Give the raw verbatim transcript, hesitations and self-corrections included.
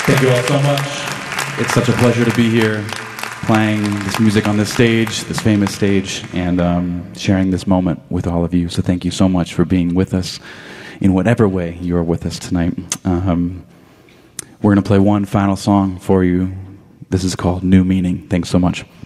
Thank you all so much. It's such a pleasure to be here, playing this music on this stage, this famous stage, and um, sharing this moment with all of you. So thank you so much for being with us in whatever way you're with us tonight. Um, we're going to play one final song for you. This is called New Meaning. Thanks so much.